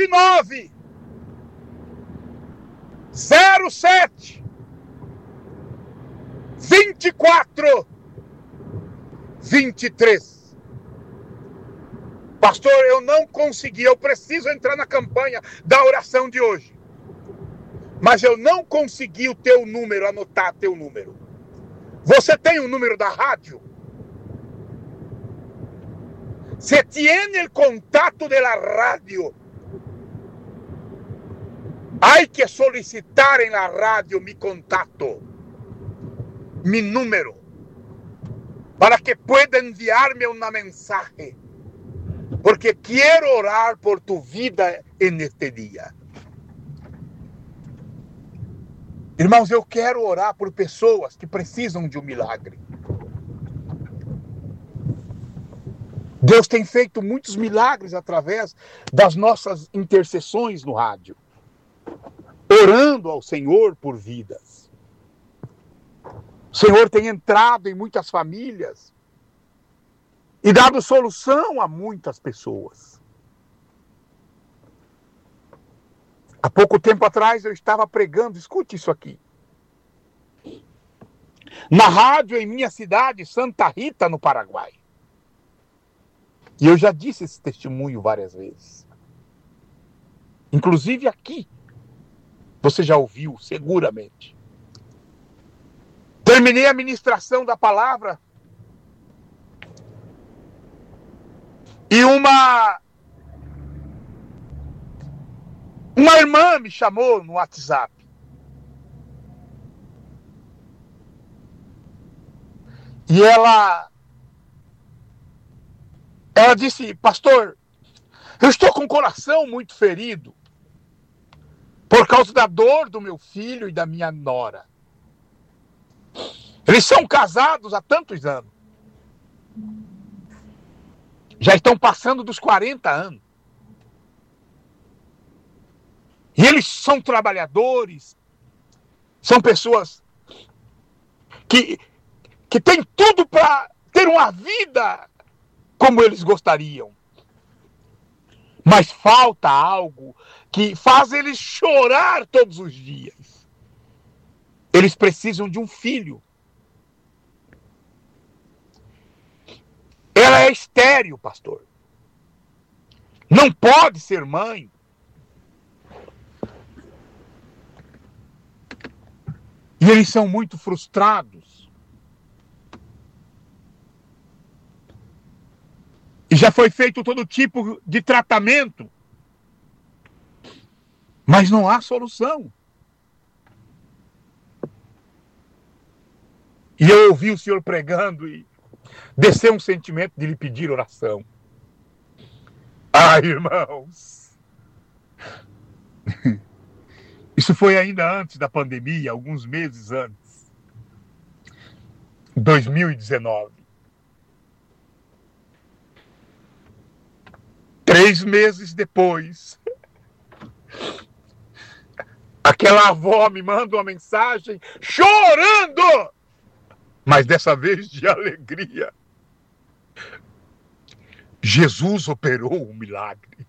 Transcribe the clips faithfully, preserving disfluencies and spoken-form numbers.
nove nove zero sete vinte e quatro vinte e três. Pastor, eu não consegui, eu preciso entrar na campanha da oração de hoje. Mas eu não consegui o teu número, anotar teu número. Você tem o número da rádio? Se tiene el contacto de la radio, hay que solicitar en la radio mi contacto, mi número, para que pueda enviarme una mensaje, porque quiero orar por tu vida en este día. Irmãos, eu quero orar por pessoas que precisam de um milagre. Deus tem feito muitos milagres através das nossas intercessões no rádio, orando ao Senhor por vidas. O Senhor tem entrado em muitas famílias e dado solução a muitas pessoas. Há pouco tempo atrás eu estava pregando, escute isso aqui, na rádio em minha cidade, Santa Rita, no Paraguai. E eu já disse esse testemunho várias vezes. Inclusive aqui, você já ouviu, seguramente. Terminei a ministração da palavra e uma uma irmã me chamou no WhatsApp. E ela ela disse: pastor, eu estou com o coração muito ferido por causa da dor do meu filho e da minha nora. Eles são casados há tantos anos. Já estão passando dos quarenta anos. E eles são trabalhadores, são pessoas que, que têm tudo para ter uma vida como eles gostariam. Mas falta algo que faz eles chorar todos os dias. Eles precisam de um filho. Ela é estéril, pastor. Não pode ser mãe. E eles são muito frustrados. E já foi feito todo tipo de tratamento. Mas não há solução. E eu ouvi o senhor pregando e desceu um sentimento de lhe pedir oração. Ah, irmãos! Isso foi ainda antes da pandemia, alguns meses antes. dois mil e dezenove. Três meses depois, aquela avó me manda uma mensagem chorando, mas dessa vez de alegria. Jesus operou um milagre.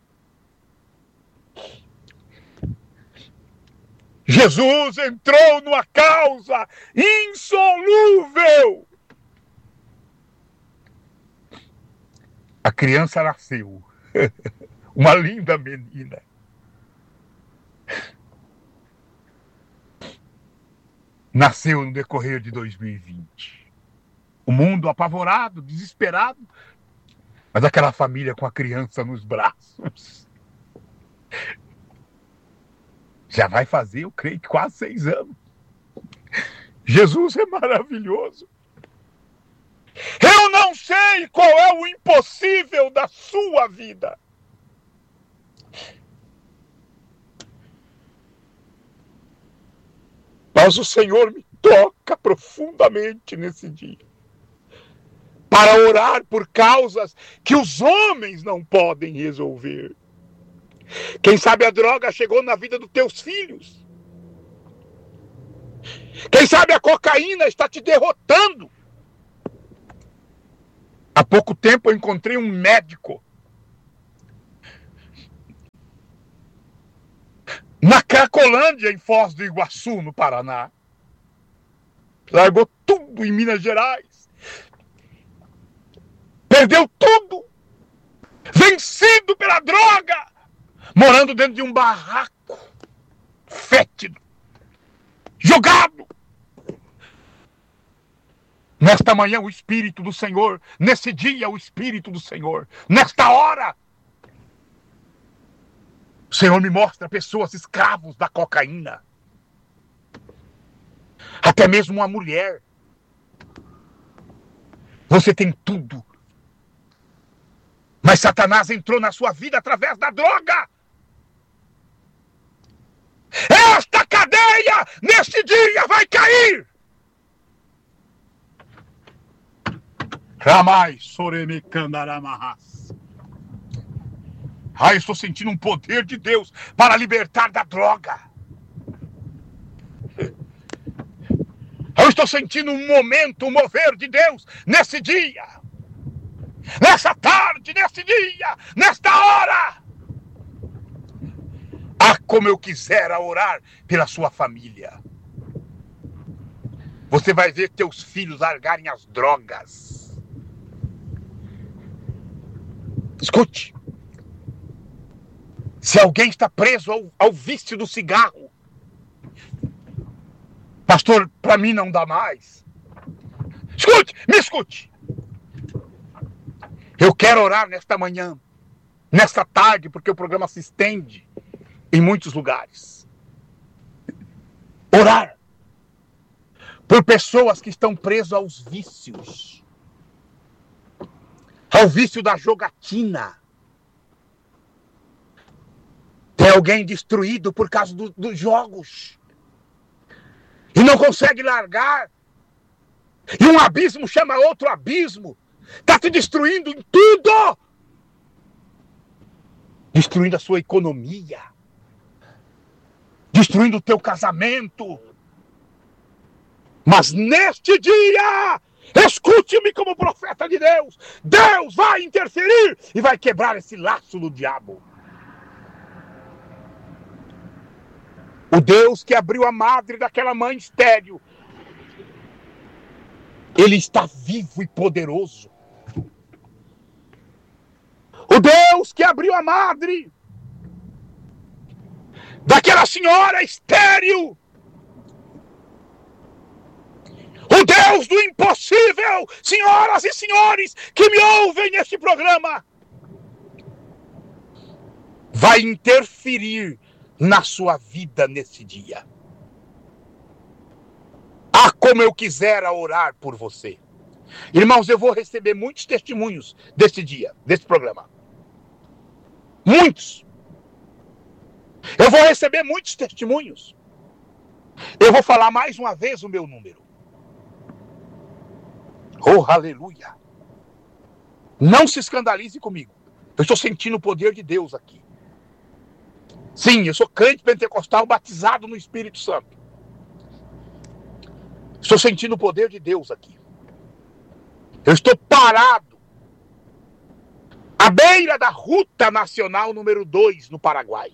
Jesus entrou numa causa insolúvel. A criança nasceu. Uma linda menina. Nasceu no decorrer de dois mil e vinte. O mundo apavorado, desesperado, mas aquela família com a criança nos braços. Já vai fazer, eu creio, quase seis anos. Jesus é maravilhoso. Eu não sei qual é o impossível da sua vida. Mas o Senhor me toca profundamente nesse dia, para orar por causas que os homens não podem resolver. Quem sabe a droga chegou na vida dos teus filhos. Quem sabe a cocaína está te derrotando. Há pouco tempo eu encontrei um médico Cracolândia, em Foz do Iguaçu, no Paraná. Largou tudo em Minas Gerais. Perdeu tudo. Vencido pela droga. Morando dentro de um barraco fétido. Jogado. Nesta manhã o Espírito do Senhor, nesse dia o Espírito do Senhor, nesta hora, o Senhor me mostra pessoas escravos da cocaína. Até mesmo uma mulher. Você tem tudo. Mas Satanás entrou na sua vida através da droga. Esta cadeia, neste dia, vai cair. Ramai Soremecandaramahas. Ah, eu estou sentindo um poder de Deus para libertar da droga. Eu estou sentindo um momento, um mover de Deus nesse dia. Nessa tarde, nesse dia, nesta hora. Ah, como eu quisera orar pela sua família. Você vai ver teus filhos largarem as drogas. Escute. Se alguém está preso ao, ao vício do cigarro, pastor, para mim não dá mais. Escute, me escute. Eu quero orar nesta manhã, nesta tarde, porque o programa se estende em muitos lugares. Orar por pessoas que estão presas aos vícios. Ao vício da jogatina. Tem alguém destruído por causa do, dos jogos. E não consegue largar. E um abismo chama outro abismo. Está te destruindo em tudo. Destruindo a sua economia. Destruindo o teu casamento. Mas neste dia, escute-me como profeta de Deus. Deus vai interferir e vai quebrar esse laço do diabo. O Deus que abriu a madre daquela mãe estéril, Ele está vivo e poderoso. O Deus que abriu a madre daquela senhora estéril, o Deus do impossível, senhoras e senhores que me ouvem neste programa, vai interferir na sua vida nesse dia. Ah, como eu quisera orar por você. Irmãos, eu vou receber muitos testemunhos desse dia, desse programa. Muitos. Eu vou receber muitos testemunhos. Eu vou falar mais uma vez o meu número. Oh, aleluia. Não se escandalize comigo. Eu estou sentindo o poder de Deus aqui. Sim, eu sou crente pentecostal batizado no Espírito Santo. Estou sentindo o poder de Deus aqui. Eu estou parado à beira da Ruta Nacional número dois, no Paraguai.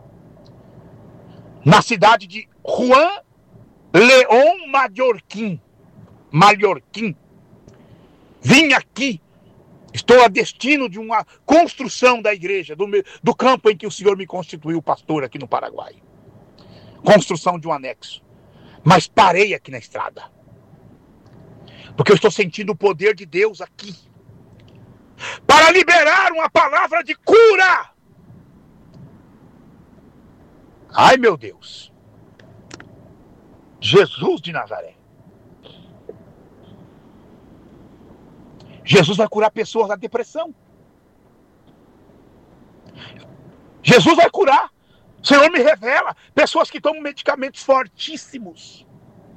Na cidade de Juan León Mallorquín. Mallorquín. Vim aqui. Estou a destino de uma construção da igreja, do, meu, do campo em que o Senhor me constituiu pastor aqui no Paraguai. Construção de um anexo. Mas parei aqui na estrada. Porque eu estou sentindo o poder de Deus aqui. Para liberar uma palavra de cura. Ai, meu Deus. Jesus de Nazaré. Jesus vai curar pessoas da depressão. Jesus vai curar. O Senhor me revela pessoas que tomam medicamentos fortíssimos.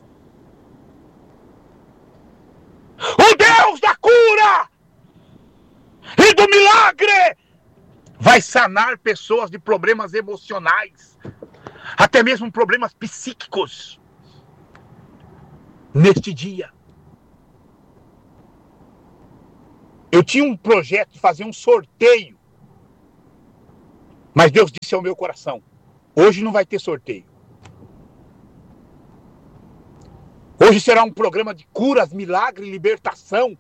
O Deus da cura e do milagre vai sanar pessoas de problemas emocionais, até mesmo problemas psíquicos, neste dia. Eu tinha um projeto de fazer um sorteio, mas Deus disse ao meu coração, hoje não vai ter sorteio. Hoje será um programa de curas, milagre, libertação.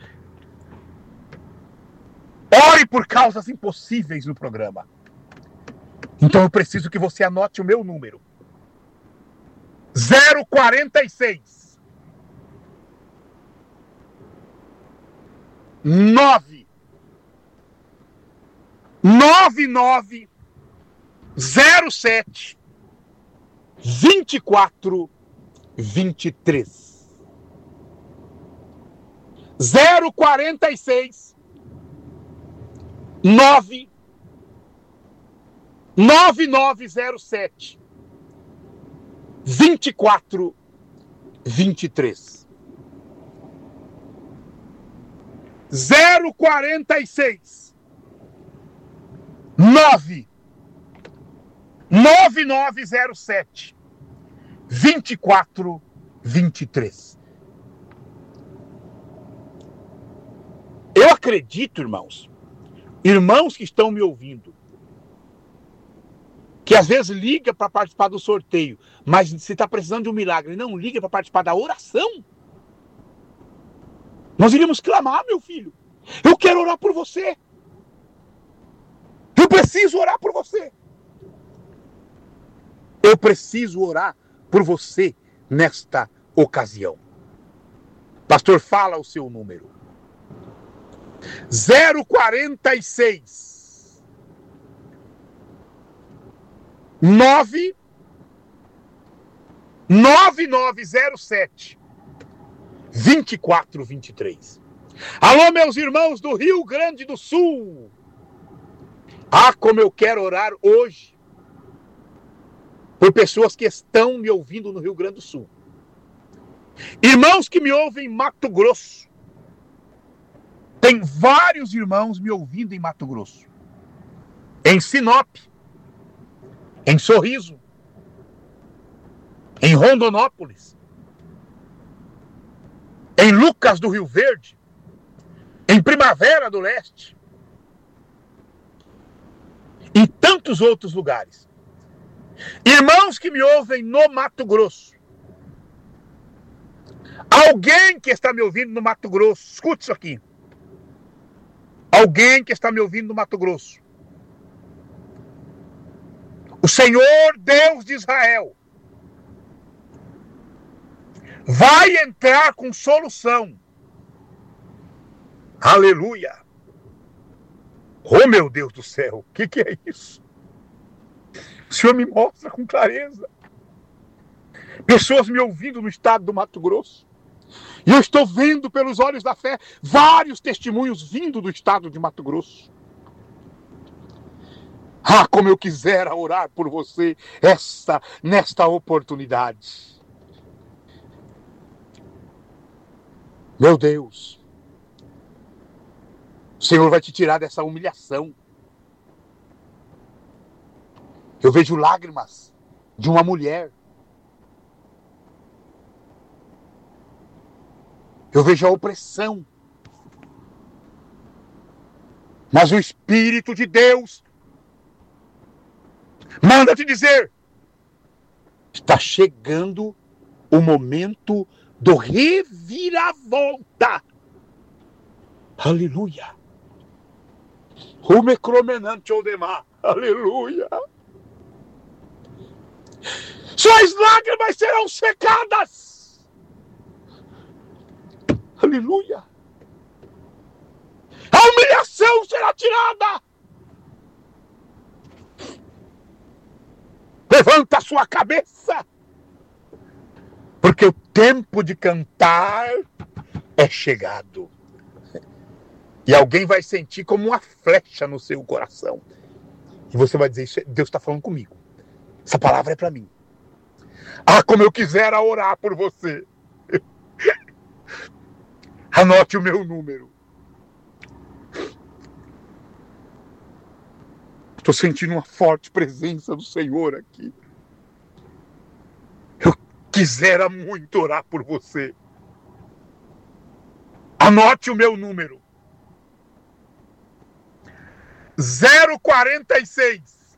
Ore por causas impossíveis no programa. Então eu preciso que você anote o meu número. zero quarenta e seis, nove, nove nove, zero sete, vinte e quatro, vinte e três. zero quarenta e seis, nove, nove nove zero sete, vinte e quatro, vinte e três. zero quarenta e seis, nove, nove nove zero sete, vinte e quatro, vinte e três. Eu acredito, irmãos, irmãos que estão me ouvindo, que às vezes liga para participar do sorteio, mas se está precisando de um milagre, não liga para participar da oração. Nós iríamos clamar, meu filho. Eu quero orar por você. Eu preciso orar por você. Eu preciso orar por você nesta ocasião. Pastor, fala o seu número. zero quarenta e seis, nove, nove nove zero sete, vinte e quatro, vinte e três. Alô, meus irmãos do Rio Grande do Sul. Ah, como eu quero orar hoje por pessoas que estão me ouvindo no Rio Grande do Sul. Irmãos que me ouvem em Mato Grosso. Tem vários irmãos me ouvindo em Mato Grosso. Em Sinop. Em Sorriso. Em Rondonópolis. Em Lucas do Rio Verde. Em Primavera do Leste. Em tantos outros lugares. Irmãos que me ouvem no Mato Grosso. Alguém que está me ouvindo no Mato Grosso, escute isso aqui. Alguém que está me ouvindo no Mato Grosso. O Senhor Deus de Israel vai entrar com solução. Aleluia. Oh, meu Deus do céu, o que, que é isso? O Senhor me mostra com clareza. Pessoas me ouvindo no estado do Mato Grosso. E eu estou vendo pelos olhos da fé vários testemunhos vindo do estado de Mato Grosso. Ah, como eu quisera orar por você esta, nesta oportunidade. Meu Deus. O Senhor vai te tirar dessa humilhação. Eu vejo lágrimas de uma mulher. Eu vejo a opressão. Mas o Espírito de Deus manda te dizer: está chegando o momento do reviravolta. Aleluia. Rumecromenante ou demar. Aleluia. Suas lágrimas serão secadas. Aleluia. A humilhação será tirada. Levanta a sua cabeça. Porque o tempo de cantar é chegado. E alguém vai sentir como uma flecha no seu coração. E você vai dizer: Deus está falando comigo. Essa palavra é para mim. Ah, como eu quisera orar por você. Anote o meu número. Estou sentindo uma forte presença do Senhor aqui. Eu quisera muito orar por você. Anote o meu número. zero quarenta e seis,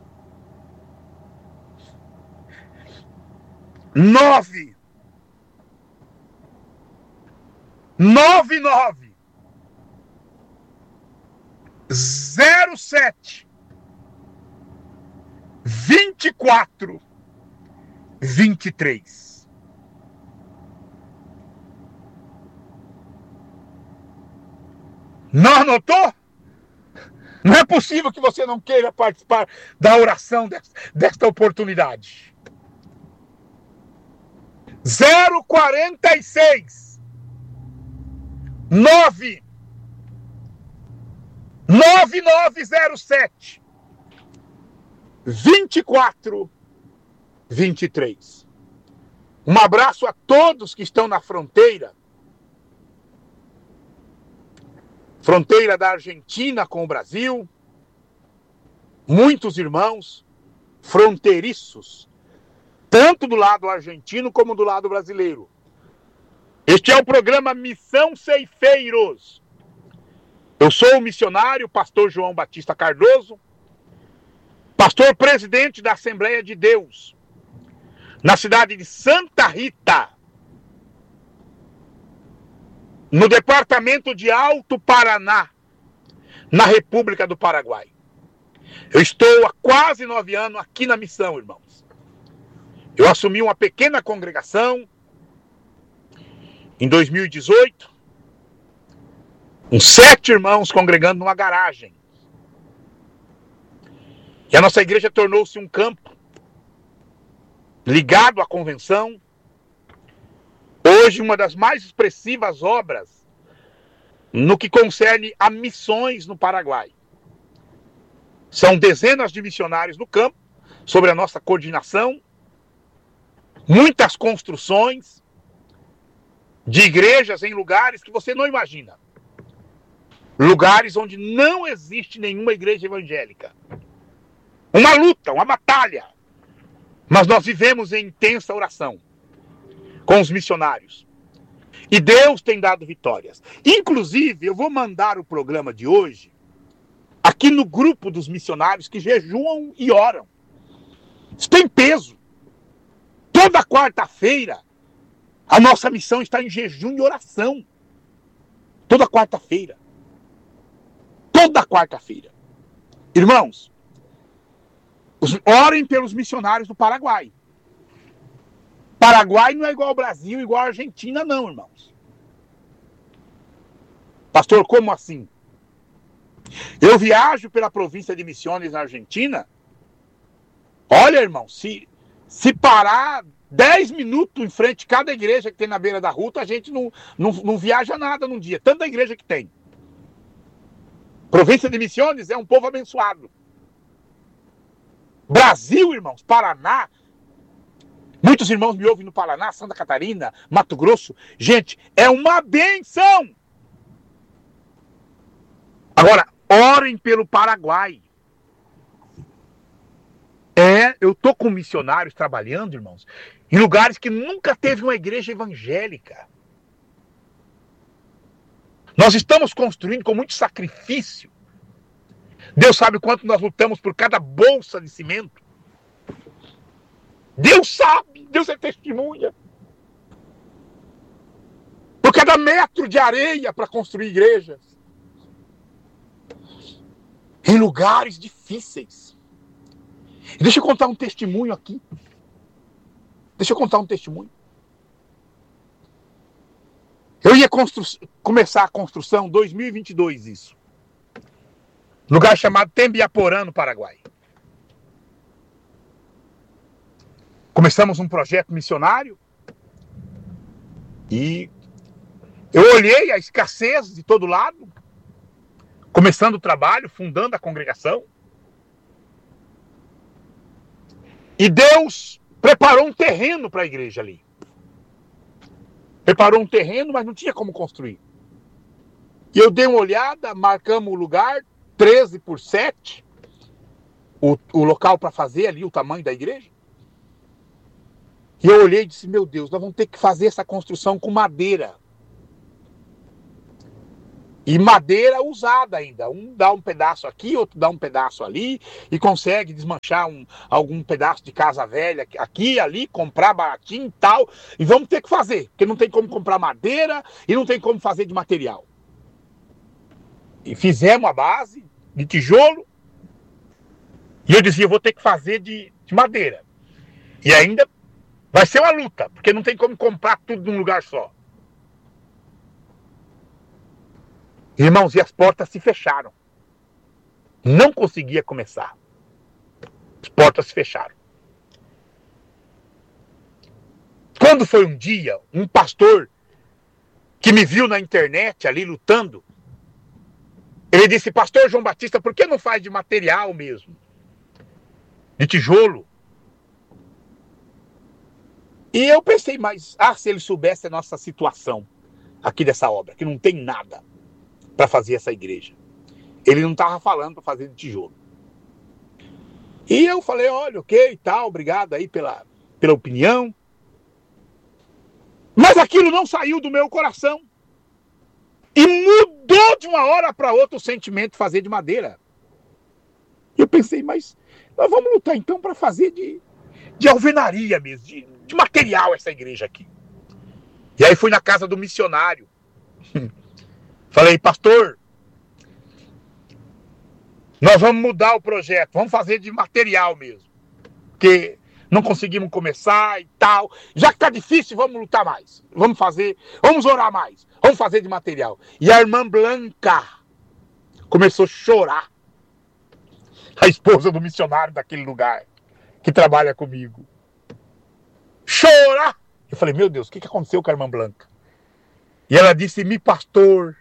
nove, nove nove zero sete vinte e quatro vinte e três. Não anotou? Não é possível que você não queira participar da oração desta oportunidade. zero quarenta e seis nove nove nove zero sete vinte e quatro vinte e três. Um abraço a todos que estão na fronteira. Fronteira da Argentina com o Brasil. Muitos irmãos fronteiriços, tanto do lado argentino como do lado brasileiro. Este é o programa Missão Ceifeiros. Eu sou o missionário pastor João Batista Cardoso, pastor presidente da Assembleia de Deus, na cidade de Santa Rita, no departamento de Alto Paraná, na República do Paraguai. Eu estou há quase nove anos aqui na missão, irmãos. Eu assumi uma pequena congregação em dois mil e dezoito, uns sete irmãos congregando numa garagem. E a nossa igreja tornou-se um campo ligado à convenção. Hoje, uma das mais expressivas obras no que concerne a missões no Paraguai. São dezenas de missionários no campo, sob a nossa coordenação, muitas construções de igrejas em lugares que você não imagina. Lugares onde não existe nenhuma igreja evangélica. Uma luta, uma batalha. Mas nós vivemos em intensa oração com os missionários. E Deus tem dado vitórias. Inclusive, eu vou mandar o programa de hoje aqui no grupo dos missionários que jejuam e oram. Isso tem peso. Toda quarta-feira, a nossa missão está em jejum e oração. Toda quarta-feira. Toda quarta-feira. Irmãos, orem pelos missionários do Paraguai. Paraguai não é igual ao Brasil, igual à Argentina, não, irmãos. Pastor, como assim? Eu viajo pela província de Misiones, na Argentina. Olha, irmão, se, se parar dez minutos em frente a cada igreja que tem na beira da rua, a gente não, não, não viaja nada num dia. Tanta igreja que tem. Província de Misiones é um povo abençoado. Brasil, irmãos, Paraná. Muitos irmãos me ouvem no Paraná, Santa Catarina, Mato Grosso. Gente, é uma benção. Agora, orem pelo Paraguai. É, eu tô com missionários trabalhando, irmãos, em lugares que nunca teve uma igreja evangélica. Nós estamos construindo com muito sacrifício. Deus sabe quanto nós lutamos por cada bolsa de cimento. Deus sabe, Deus é testemunha. Por cada metro de areia para construir igrejas. Em lugares difíceis. E deixa eu contar um testemunho aqui. Deixa eu contar um testemunho. Eu ia constru... começar a construção em dois mil e vinte e dois, isso. Lugar chamado Tembiaporã, no Paraguai. Começamos um projeto missionário. E eu olhei a escassez de todo lado. Começando o trabalho, fundando a congregação. E Deus preparou um terreno para a igreja ali. Preparou um terreno, mas não tinha como construir. E eu dei uma olhada, marcamos o lugar, treze por sete, o, o local para fazer ali, o tamanho da igreja. E eu olhei e disse, meu Deus, nós vamos ter que fazer essa construção com madeira. E madeira usada ainda. Um dá um pedaço aqui, outro dá um pedaço ali, e consegue desmanchar um, algum pedaço de casa velha aqui, ali, comprar baratinho e tal. E vamos ter que fazer, porque não tem como comprar madeira e não tem como fazer de material. E fizemos a base de tijolo. E eu dizia, eu vou ter que fazer de, de madeira. E ainda vai ser uma luta, porque não tem como comprar tudo num lugar só. Irmãos, e as portas se fecharam. Não conseguia começar. As portas se fecharam. Quando foi um dia, um pastor que me viu na internet ali lutando, ele disse, pastor João Batista, por que não faz de material mesmo? De tijolo? E eu pensei, mas ah, se ele soubesse a nossa situação aqui dessa obra, que não tem nada para fazer essa igreja. Ele não estava falando para fazer de tijolo. E eu falei, olha, ok, tal, obrigado aí pela, pela opinião. Mas aquilo não saiu do meu coração. E mudou de uma hora para outra o sentimento de fazer de madeira. E eu pensei, mas nós vamos lutar então para fazer de, de alvenaria mesmo, de, de material essa igreja aqui. E aí fui na casa do missionário. Falei, pastor, nós vamos mudar o projeto, vamos fazer de material mesmo. Porque não conseguimos começar e tal. Já que está difícil, vamos lutar mais. Vamos fazer, vamos orar mais. Vamos fazer de material. E a irmã Blanca começou a chorar. A esposa do missionário daquele lugar, que trabalha comigo. Chorar! Eu falei, meu Deus, o que aconteceu com a irmã Blanca? E ela disse, me pastor,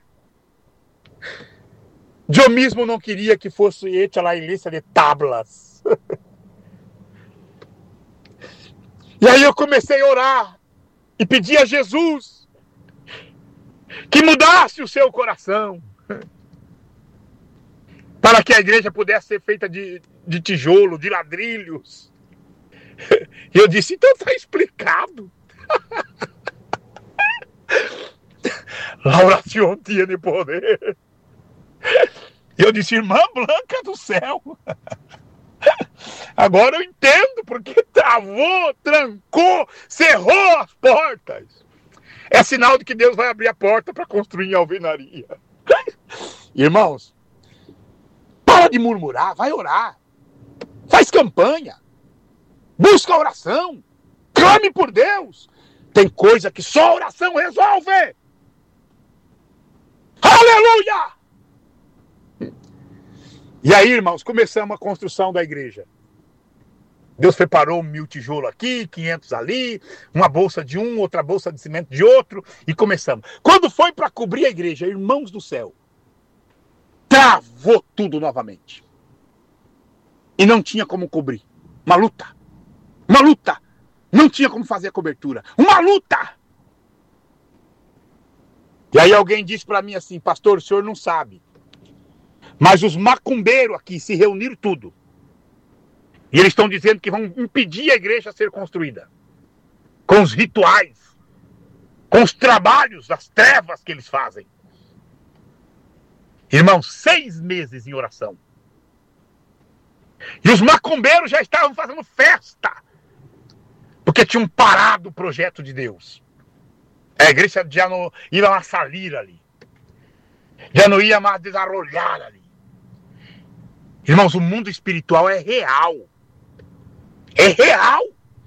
eu mesmo não queria que fosse hecha a igreja de tablas. E aí eu comecei a orar e pedir a Jesus que mudasse o seu coração para que a igreja pudesse ser feita de, de tijolo, de ladrilhos. E eu disse, então está explicado. La oración tiene poder. E eu disse, irmã Blanca do céu, agora eu entendo porque travou, trancou, cerrou as portas. É sinal de que Deus vai abrir a porta para construir a alvenaria. Irmãos, para de murmurar, vai orar. Faz campanha. Busca oração. Clame por Deus. Tem coisa que só oração resolve. Aleluia! E aí, irmãos, começamos a construção da igreja. Deus preparou mil tijolos aqui, quinhentos ali, uma bolsa de um, outra bolsa de cimento de outro, e começamos. Quando foi para cobrir a igreja, irmãos do céu, travou tudo novamente. E não tinha como cobrir. Uma luta. Uma luta. Não tinha como fazer a cobertura. Uma luta! E aí alguém disse para mim assim, pastor, o senhor não sabe, mas os macumbeiros aqui se reuniram tudo. E eles estão dizendo que vão impedir a igreja a ser construída. Com os rituais. Com os trabalhos das trevas que eles fazem. Irmãos, seis meses em oração. E os macumbeiros já estavam fazendo festa. Porque tinham parado o projeto de Deus. A igreja já não ia mais salir ali. Já não ia mais desarrollar ali. Irmãos, o mundo espiritual é real. É real.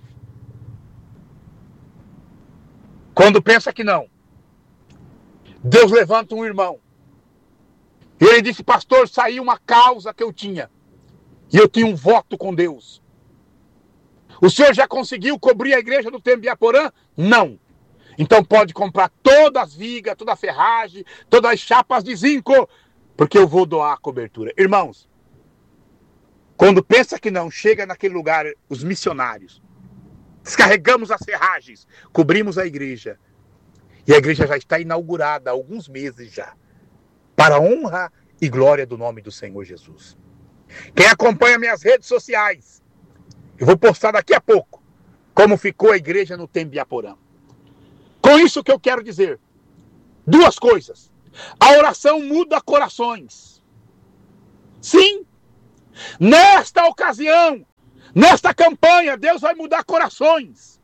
Quando pensa que não, Deus levanta um irmão. E ele disse, pastor, saiu uma causa que eu tinha. E eu tinha um voto com Deus. O senhor já conseguiu cobrir a igreja do Tembiaporã? Não. Então pode comprar todas as vigas, toda a ferragem, todas as chapas de zinco, porque eu vou doar a cobertura. Irmãos, quando pensa que não, chega naquele lugar os missionários. Descarregamos as ferragens, cobrimos a igreja. E a igreja já está inaugurada há alguns meses já. Para a honra e glória do nome do Senhor Jesus. Quem acompanha minhas redes sociais, eu vou postar daqui a pouco como ficou a igreja no Tembiaporã. Com isso que eu quero dizer, duas coisas. A oração muda corações. Sim. Nesta ocasião, nesta campanha, Deus vai mudar corações.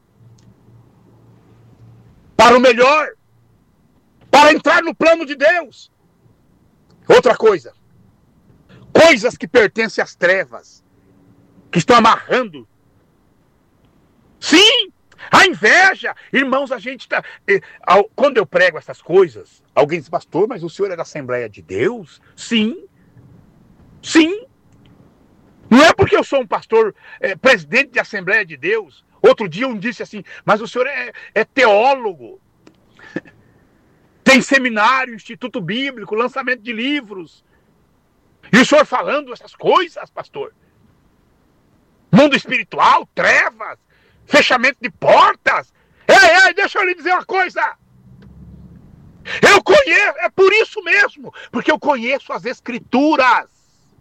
Para o melhor. Para entrar no plano de Deus. Outra coisa. Coisas que pertencem às trevas. Que estão amarrando. Sim. A inveja. Irmãos, a gente está... Quando eu prego essas coisas, alguém diz, pastor, mas o senhor é da Assembleia de Deus? Sim. Sim. Não é porque eu sou um pastor, é, presidente de Assembleia de Deus. Outro dia um disse assim, mas o senhor é, é teólogo. Tem seminário, instituto bíblico, lançamento de livros. E o senhor falando essas coisas, pastor. Mundo espiritual, trevas, fechamento de portas. Ei, ei, deixa eu lhe dizer uma coisa. Eu conheço, é por isso mesmo, porque eu conheço as escrituras.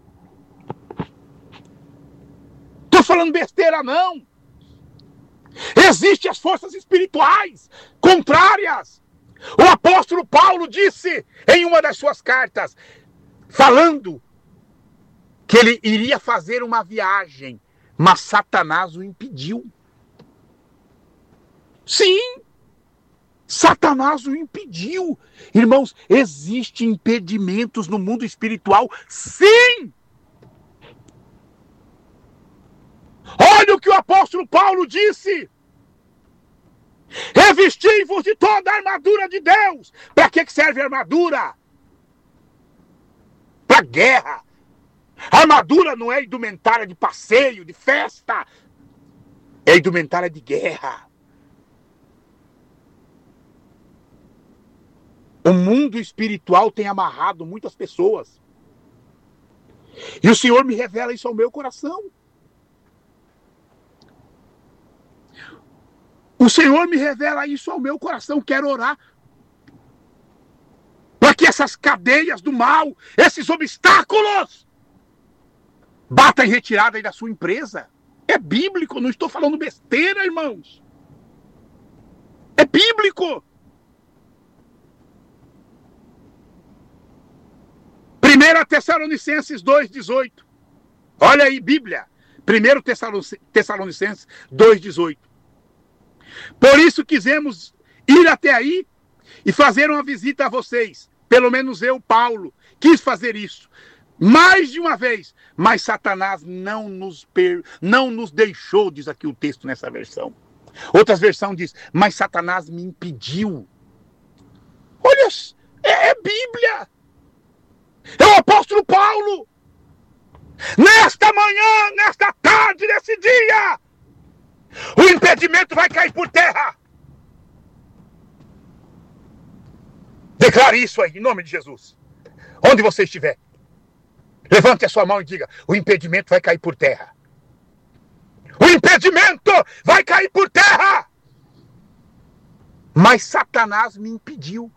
Estou falando besteira, não. Existem as forças espirituais contrárias. O apóstolo Paulo disse em uma das suas cartas, falando que ele iria fazer uma viagem, mas Satanás o impediu. Sim, Satanás o impediu. Irmãos, existem impedimentos no mundo espiritual? Sim! Olha o que o apóstolo Paulo disse. Revesti-vos de toda a armadura de Deus. Para que serve a armadura? Para guerra. A armadura não é indumentária de passeio, de festa. É indumentária de guerra. O mundo espiritual tem amarrado muitas pessoas. E o Senhor me revela isso ao meu coração. O Senhor me revela isso ao meu coração. Quero orar para que essas cadeias do mal, esses obstáculos, batam em retirada aí da sua empresa. É bíblico, não estou falando besteira, irmãos. É bíblico. primeira Tessalonicenses dois, dezoito. Olha aí, Bíblia. primeira Tessalonicenses dois, dezoito. Por isso quisemos ir até aí e fazer uma visita a vocês. Pelo menos eu, Paulo, quis fazer isso. Mais de uma vez. Mas Satanás não nos, per... não nos deixou, diz aqui o texto nessa versão. Outras versões diz, mas Satanás me impediu. Olha, é, é Bíblia. É o apóstolo Paulo. Nesta manhã, nesta tarde, nesse dia, o impedimento vai cair por terra. Declare isso aí, em nome de Jesus. Onde você estiver, levante a sua mão e diga, o impedimento vai cair por terra. O impedimento vai cair por terra. Mas Satanás me impediu.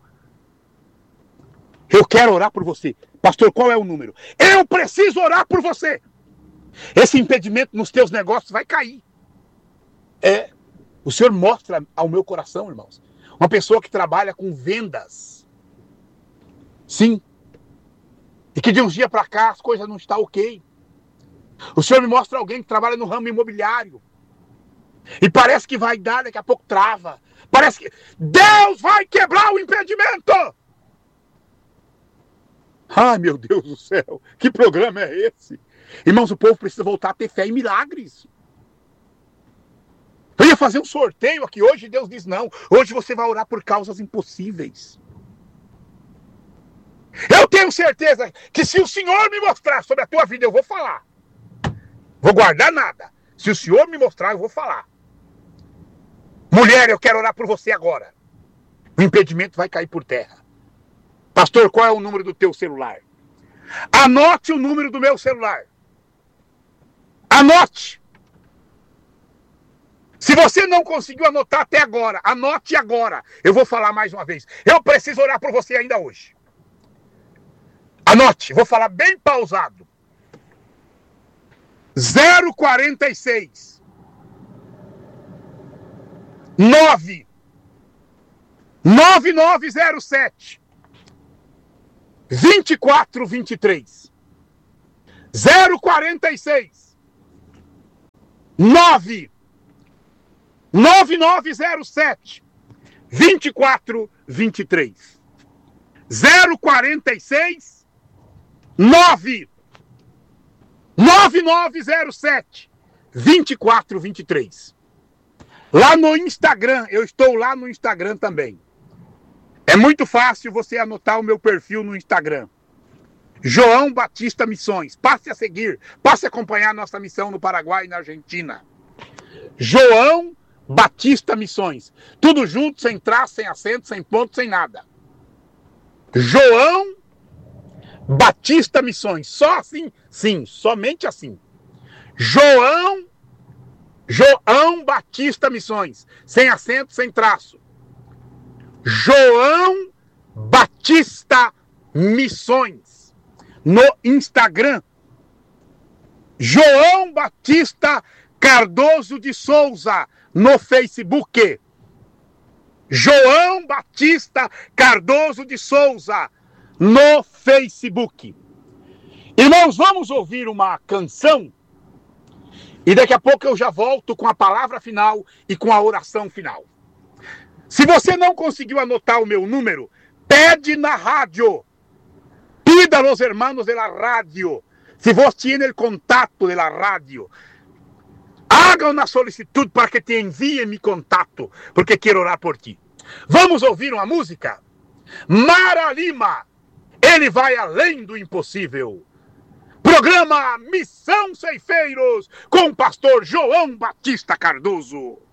Eu quero orar por você. Pastor, qual é o número? Eu preciso orar por você. Esse impedimento nos teus negócios vai cair. É, o Senhor mostra ao meu coração, irmãos, uma pessoa que trabalha com vendas. Sim. E que de uns dias para cá as coisas não estão ok. O Senhor me mostra alguém que trabalha no ramo imobiliário. E parece que vai dar, daqui a pouco trava. Parece que Deus vai quebrar o impedimento. Ai, meu Deus do céu, que programa é esse? Irmãos, o povo precisa voltar a ter fé em milagres. Eu ia fazer um sorteio aqui hoje e Deus diz não. Hoje você vai orar por causas impossíveis. Eu tenho certeza que se o Senhor me mostrar sobre a tua vida, eu vou falar. Vou guardar nada. Se o Senhor me mostrar, eu vou falar. Mulher, eu quero orar por você agora. O impedimento vai cair por terra. Pastor, qual é o número do teu celular? Anote o número do meu celular. Anote. Se você não conseguiu anotar até agora, anote agora. Eu vou falar mais uma vez. Eu preciso orar por você ainda hoje. Anote, vou falar bem pausado. zero quarenta e seis. nove. nove nove zero sete. vinte e quatro, vinte e três. zero quarenta e seis, nove, nove nove zero sete, vinte e quatro, vinte e três. zero quarenta e seis, nove, nove nove zero sete, vinte e quatro, vinte e três. Lá no Instagram, eu estou lá no Instagram também. É muito fácil você anotar o meu perfil no Instagram. João Batista Missões. Passe a seguir, passe a acompanhar nossa missão no Paraguai e na Argentina. João Batista Missões. Tudo junto, sem traço, sem acento, sem ponto, sem nada. João Batista Missões. Só assim? Sim, somente assim. João João Batista Missões. Sem acento, sem traço. João Batista Missões. No Instagram. João Batista Cardoso de Souza. No Facebook. João Batista Cardoso de Souza. No Facebook. E nós vamos ouvir uma canção. E daqui a pouco eu já volto com a palavra final e com a oração final. Se você não conseguiu anotar o meu número, pede na rádio. Pida a los hermanos de la radio. Si vos tiene el contacto de la radio, haga una solicitud para que te envíe mi contacto, porque quiero orar por ti. Vamos ouvir uma música? Mara Lima, ele vai além do impossível. Programa Missão Ceifeiros, com o pastor João Batista Cardoso.